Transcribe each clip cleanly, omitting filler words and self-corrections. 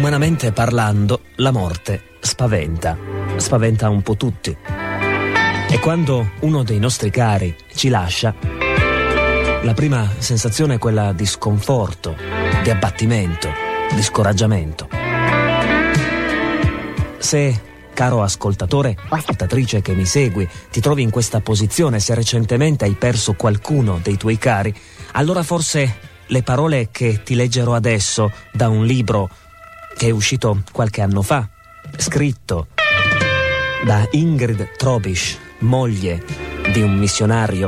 Umanamente parlando, la morte spaventa un po' tutti. E quando uno dei nostri cari ci lascia, la prima sensazione è quella di sconforto, di abbattimento, di scoraggiamento. Se, caro ascoltatore o ascoltatrice che mi segui, ti trovi in questa posizione, se recentemente hai perso qualcuno dei tuoi cari, allora forse le parole che ti leggerò adesso da un libro che è uscito qualche anno fa, scritto da Ingrid Trobisch, moglie di un missionario.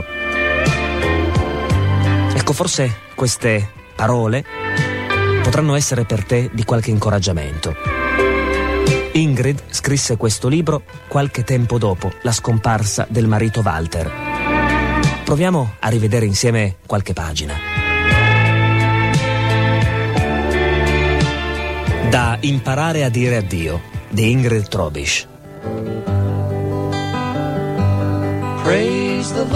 Ecco, forse queste parole potranno essere per te di qualche incoraggiamento. Ingrid scrisse questo libro qualche tempo dopo la scomparsa del marito Walter. Proviamo a rivedere insieme qualche pagina. Da Imparare a dire addio di Ingrid Trobisch. Praise the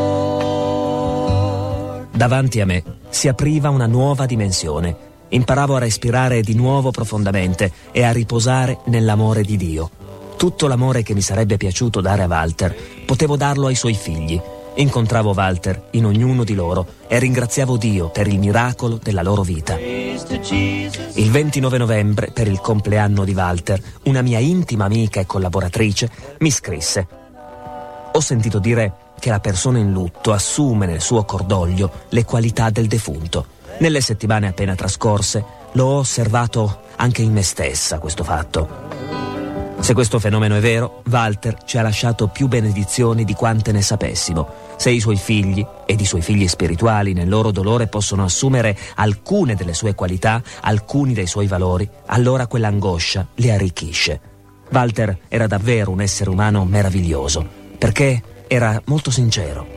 Lord. Davanti a me si apriva una nuova dimensione. Imparavo a respirare di nuovo profondamente e a riposare nell'amore di Dio. Tutto l'amore che mi sarebbe piaciuto dare a Walter potevo darlo ai suoi figli. Incontravo Walter in ognuno di loro e ringraziavo Dio per il miracolo della loro vita. Il 29 novembre, per il compleanno di Walter, una mia intima amica e collaboratrice mi scrisse: ho sentito dire che la persona in lutto assume nel suo cordoglio le qualità del defunto. Nelle settimane appena trascorse l'ho osservato anche in me stessa questo fatto. Se questo fenomeno è vero, Walter ci ha lasciato più benedizioni di quante ne sapessimo. Se i suoi figli ed i suoi figli spirituali nel loro dolore possono assumere alcune delle sue qualità, alcuni dei suoi valori, allora quell'angoscia li arricchisce. Walter era davvero un essere umano meraviglioso, perché era molto sincero.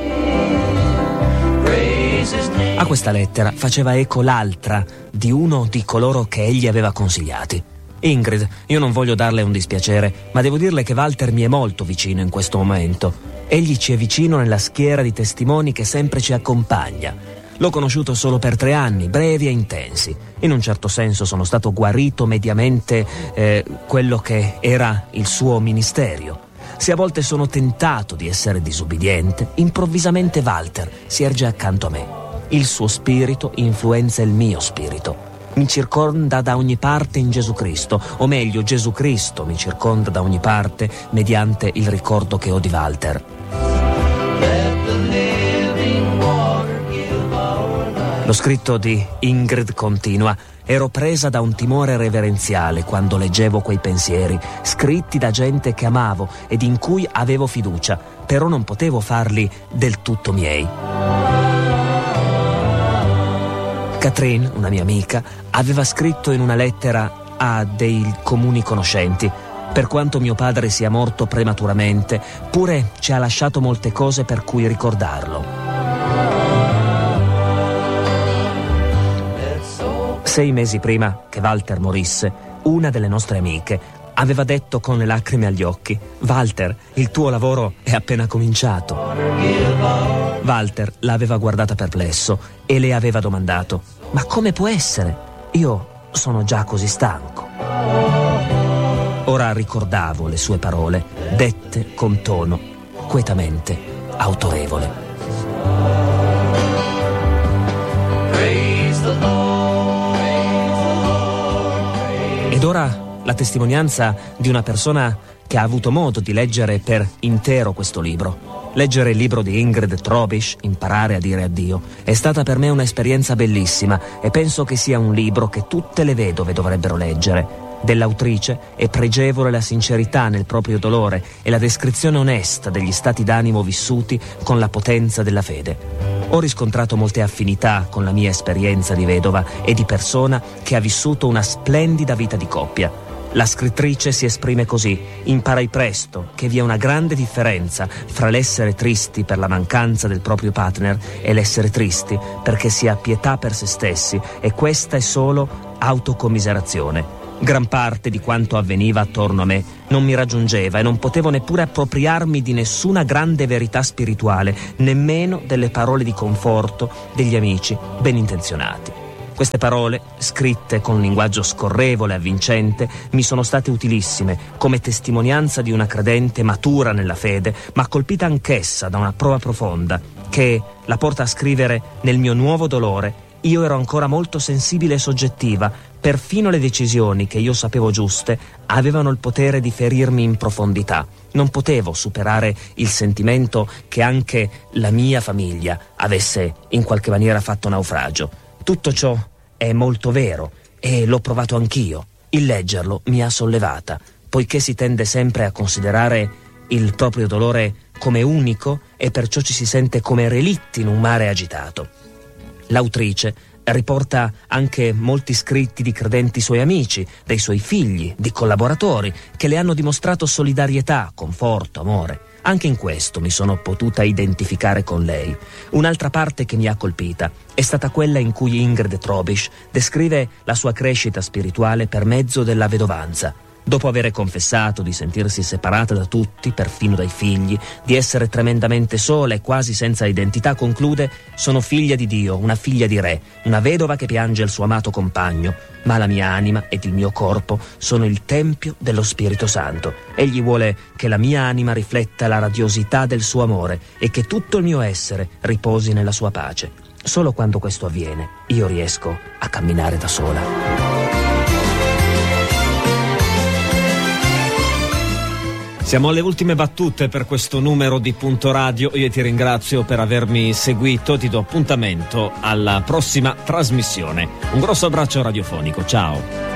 A questa lettera faceva eco l'altra di uno di coloro che egli aveva consigliati. Ingrid, io non voglio darle un dispiacere, ma devo dirle che Walter mi è molto vicino in questo momento. Egli ci è vicino nella schiera di testimoni che sempre ci accompagna. L'ho conosciuto solo per 3 anni, brevi e intensi. In un certo senso sono stato guarito mediamente quello che era il suo ministerio. Se a volte sono tentato di essere disubbidiente, improvvisamente Walter si erge accanto a me. Il suo spirito influenza il mio spirito. Mi circonda da ogni parte in Gesù Cristo, o meglio, Gesù Cristo mi circonda da ogni parte mediante il ricordo che ho di Walter. Lo scritto di Ingrid continua: ero presa da un timore reverenziale quando leggevo quei pensieri, scritti da gente che amavo ed in cui avevo fiducia, però non potevo farli del tutto miei. Catherine, una mia amica, aveva scritto in una lettera a dei comuni conoscenti: per quanto mio padre sia morto prematuramente, pure ci ha lasciato molte cose per cui ricordarlo. 6 mesi prima che Walter morisse, una delle nostre amiche aveva detto con le lacrime agli occhi: Walter, il tuo lavoro è appena cominciato. Walter l'aveva guardata perplesso e le aveva domandato: ma come può essere? Io sono già così stanco. Ora ricordavo le sue parole, dette con tono quietamente autorevole. Praise the Lord. Ed ora la testimonianza di una persona che ha avuto modo di leggere per intero questo libro. Leggere il libro di Ingrid Trobisch, Imparare a dire addio, è stata per me un'esperienza bellissima e penso che sia un libro che tutte le vedove dovrebbero leggere. Dell'autrice è pregevole la sincerità nel proprio dolore e la descrizione onesta degli stati d'animo vissuti con la potenza della fede. Ho riscontrato molte affinità con la mia esperienza di vedova e di persona che ha vissuto una splendida vita di coppia. La scrittrice si esprime così: imparai presto che vi è una grande differenza fra l'essere tristi per la mancanza del proprio partner e l'essere tristi perché si ha pietà per se stessi, e questa è solo autocommiserazione. Gran parte di quanto avveniva attorno a me non mi raggiungeva e non potevo neppure appropriarmi di nessuna grande verità spirituale, nemmeno delle parole di conforto degli amici ben intenzionati. Queste parole, scritte con un linguaggio scorrevole e avvincente, mi sono state utilissime come testimonianza di una credente matura nella fede, ma colpita anch'essa da una prova profonda, che la porta a scrivere: nel mio nuovo dolore io ero ancora molto sensibile e soggettiva, perfino le decisioni che io sapevo giuste avevano il potere di ferirmi in profondità. Non potevo superare il sentimento che anche la mia famiglia avesse in qualche maniera fatto naufragio. Tutto ciò è molto vero e l'ho provato anch'io. Il leggerlo mi ha sollevata, poiché si tende sempre a considerare il proprio dolore come unico e perciò ci si sente come relitti in un mare agitato. L'autrice riporta anche molti scritti di credenti suoi amici, dei suoi figli, di collaboratori che le hanno dimostrato solidarietà, conforto, amore. Anche in questo mi sono potuta identificare con lei. Un'altra parte che mi ha colpita è stata quella in cui Ingrid Trobisch descrive la sua crescita spirituale per mezzo della vedovanza. Dopo aver confessato di sentirsi separata da tutti, perfino dai figli, di essere tremendamente sola e quasi senza identità, conclude: sono figlia di Dio, una figlia di re, una vedova che piange il suo amato compagno, ma la mia anima ed il mio corpo sono il tempio dello Spirito Santo. Egli vuole che la mia anima rifletta la radiosità del suo amore e che tutto il mio essere riposi nella sua pace. Solo quando questo avviene io riesco a camminare da sola. Siamo alle ultime battute per questo numero di Punto Radio. Io ti ringrazio per avermi seguito, ti do appuntamento alla prossima trasmissione. Un grosso abbraccio radiofonico, ciao.